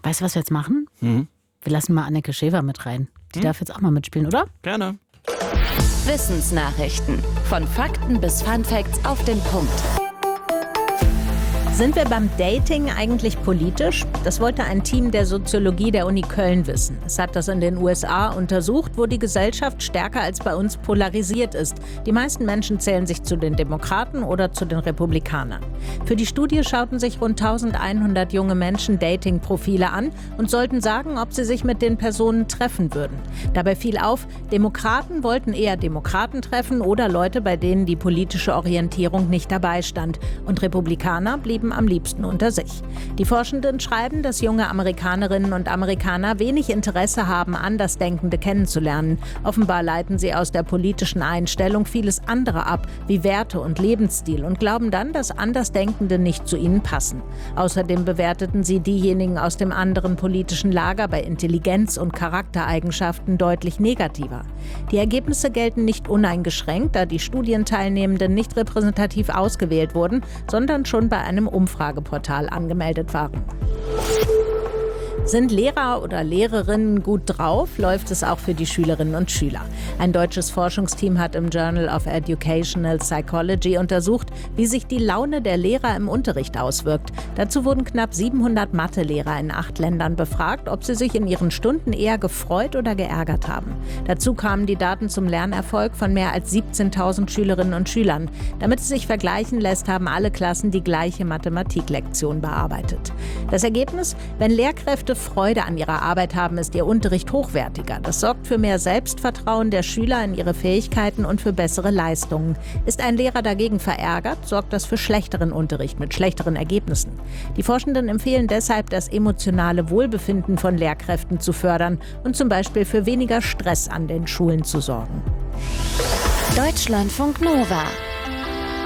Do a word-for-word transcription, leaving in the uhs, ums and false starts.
Weißt du, was wir jetzt machen? Mhm. Wir lassen mal Anneke Schäfer mit rein. Die Hm? darf jetzt auch mal mitspielen, oder? Gerne. Wissensnachrichten. Von Fakten bis Funfacts auf den Punkt. Sind wir beim Dating eigentlich politisch? Das wollte ein Team der Soziologie der Uni Köln wissen. Es hat das in den U S A untersucht, wo die Gesellschaft stärker als bei uns polarisiert ist. Die meisten Menschen zählen sich zu den Demokraten oder zu den Republikanern. Für die Studie schauten sich rund eintausendeinhundert junge Menschen Dating-Profile an und sollten sagen, ob sie sich mit den Personen treffen würden. Dabei fiel auf, Demokraten wollten eher Demokraten treffen oder Leute, bei denen die politische Orientierung nicht dabei stand. Und Republikaner blieben am liebsten unter sich. Die Forschenden schreiben, dass junge Amerikanerinnen und Amerikaner wenig Interesse haben, Andersdenkende kennenzulernen. Offenbar leiten sie aus der politischen Einstellung vieles andere ab, wie Werte und Lebensstil, und glauben dann, dass Andersdenkende nicht zu ihnen passen. Außerdem bewerteten sie diejenigen aus dem anderen politischen Lager bei Intelligenz und Charaktereigenschaften deutlich negativer. Die Ergebnisse gelten nicht uneingeschränkt, da die Studienteilnehmenden nicht repräsentativ ausgewählt wurden, sondern schon bei einem Umfrageportal angemeldet waren. Sind Lehrer oder Lehrerinnen gut drauf, läuft es auch für die Schülerinnen und Schüler. Ein deutsches Forschungsteam hat im Journal of Educational Psychology untersucht, wie sich die Laune der Lehrer im Unterricht auswirkt. Dazu wurden knapp siebenhundert Mathelehrer in acht Ländern befragt, ob sie sich in ihren Stunden eher gefreut oder geärgert haben. Dazu kamen die Daten zum Lernerfolg von mehr als siebzehntausend Schülerinnen und Schülern. Damit es sich vergleichen lässt, haben alle Klassen die gleiche Mathematiklektion bearbeitet. Das Ergebnis: Wenn Lehrkräfte Freude an ihrer Arbeit haben, ist ihr Unterricht hochwertiger. Das sorgt für mehr Selbstvertrauen der Schüler in ihre Fähigkeiten und für bessere Leistungen. Ist ein Lehrer dagegen verärgert, sorgt das für schlechteren Unterricht mit schlechteren Ergebnissen. Die Forschenden empfehlen deshalb, das emotionale Wohlbefinden von Lehrkräften zu fördern und zum Beispiel für weniger Stress an den Schulen zu sorgen. Deutschlandfunk Nova.